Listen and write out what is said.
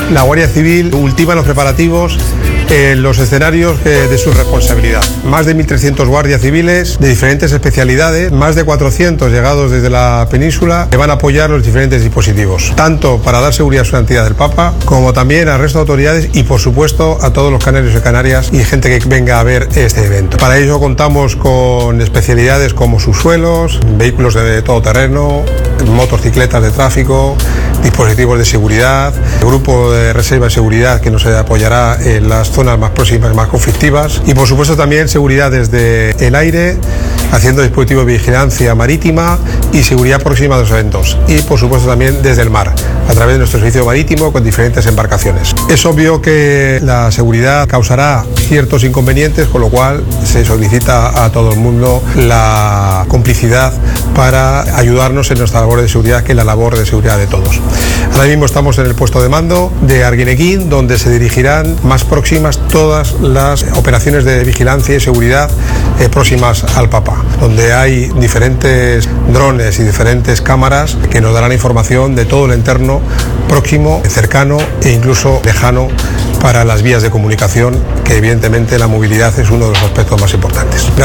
La Guardia Civil ultima los preparativos en los escenarios de su responsabilidad. Más de 1.300 guardias civiles de diferentes especialidades, más de 400 llegados desde la península, que van a apoyar los diferentes dispositivos, tanto para dar seguridad a su santidad del Papa, como también al resto de autoridades y, por supuesto, a todos los canarios y canarias y gente que venga a ver este evento. Para ello contamos con especialidades como subsuelos, vehículos de todoterreno, motocicletas de tráfico, dispositivos de seguridad, grupo de reserva de seguridad que nos apoyará en las zonas más próximas, más conflictivas, y por supuesto también seguridad desde el aire, haciendo dispositivos de vigilancia marítima y seguridad próxima de los eventos, y por supuesto también desde el mar, a través de nuestro servicio marítimo con diferentes embarcaciones. Es obvio que la seguridad causará ciertos inconvenientes, con lo cual se solicita a todo el mundo la complicidad para ayudarnos en nuestra labor de seguridad, que es la labor de seguridad de todos. Ahora mismo estamos en el puesto de mando de Arguineguín, donde se dirigirán más próximas todas las operaciones de vigilancia y seguridad próximas al Papa, donde hay diferentes drones y diferentes cámaras que nos darán información de todo el entorno próximo, cercano e incluso lejano para las vías de comunicación, que evidentemente la movilidad es uno de los aspectos más importantes. Gracias.